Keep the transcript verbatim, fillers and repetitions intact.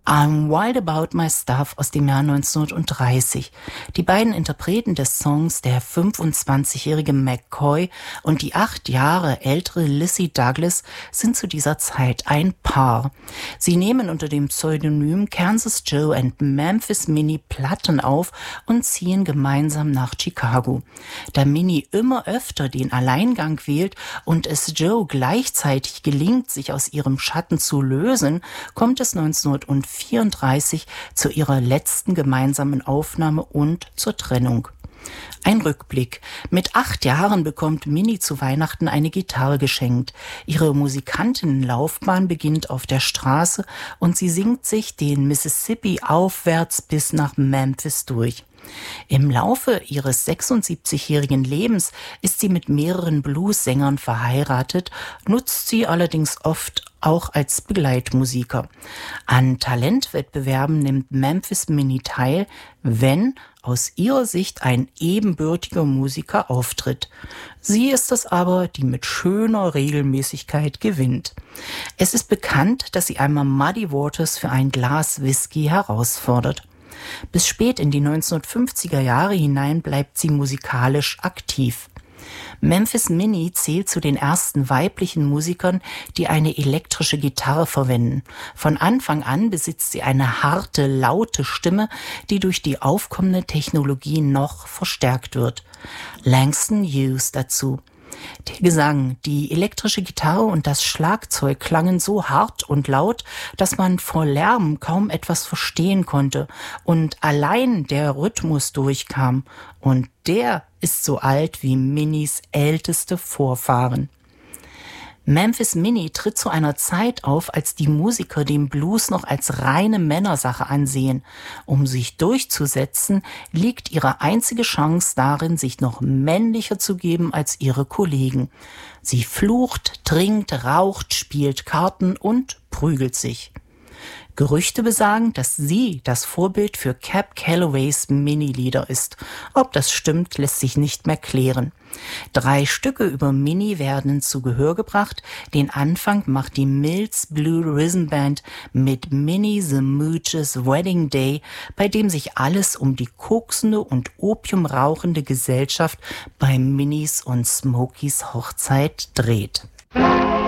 I'm Wild About My Stuff aus dem Jahr neunzehnhundertdreißig. Die beiden Interpreten des Songs, der fünfundzwanzigjährige McCoy und die acht Jahre ältere Lizzie Douglas, sind zu dieser Zeit ein Paar. Sie nehmen unter dem Pseudonym Kansas Joe and Memphis Minnie Platten auf und ziehen gemeinsam nach Chicago. Da Minnie immer öfter den Alleingang wählt und es Joe gleichzeitig gelingt, sich aus ihrem Schatten zu lösen, kommt es neunzehnhundertvierunddreißig zu ihrer letzten gemeinsamen Aufnahme und zur Trennung. Ein Rückblick. Mit acht Jahren bekommt Minnie zu Weihnachten eine Gitarre geschenkt. Ihre Musikantinnenlaufbahn beginnt auf der Straße und sie singt sich den Mississippi aufwärts bis nach Memphis durch. Im Laufe ihres sechsundsiebzigjährigen Lebens ist sie mit mehreren Blues-Sängern verheiratet, nutzt sie allerdings oft auch als Begleitmusiker. An Talentwettbewerben nimmt Memphis Minnie teil, wenn aus ihrer Sicht ein ebenbürtiger Musiker auftritt. Sie ist es aber, die mit schöner Regelmäßigkeit gewinnt. Es ist bekannt, dass sie einmal Muddy Waters für ein Glas Whisky herausfordert. Bis spät in die neunzehnhundertfünfziger Jahre hinein bleibt sie musikalisch aktiv. Memphis Minnie zählt zu den ersten weiblichen Musikern, die eine elektrische Gitarre verwenden. Von Anfang an besitzt sie eine harte, laute Stimme, die durch die aufkommende Technologie noch verstärkt wird. Langston Hughes dazu. Der Gesang, die elektrische Gitarre und das Schlagzeug klangen so hart und laut, dass man vor Lärm kaum etwas verstehen konnte und allein der Rhythmus durchkam. Und der ist so alt wie Minnies älteste Vorfahren. Memphis Minnie tritt zu einer Zeit auf, als die Musiker den Blues noch als reine Männersache ansehen. Um sich durchzusetzen, liegt ihre einzige Chance darin, sich noch männlicher zu geben als ihre Kollegen. Sie flucht, trinkt, raucht, spielt Karten und prügelt sich. Gerüchte besagen, dass sie das Vorbild für Cab Callaways Minnie-Lieder ist. Ob das stimmt, lässt sich nicht mehr klären. Drei Stücke über Minnie werden zu Gehör gebracht. Den Anfang macht die Mills Blue Rhythm Band mit Minnie the Mooch's Wedding Day, bei dem sich alles um die koksende und opiumrauchende Gesellschaft bei Minnies und Smokies Hochzeit dreht.